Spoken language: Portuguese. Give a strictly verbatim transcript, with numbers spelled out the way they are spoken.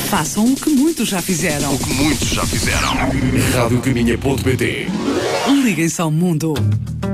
Façam o que muitos já fizeram. O que muitos já fizeram. rádio caminha ponto pt. Liguem-se ao mundo.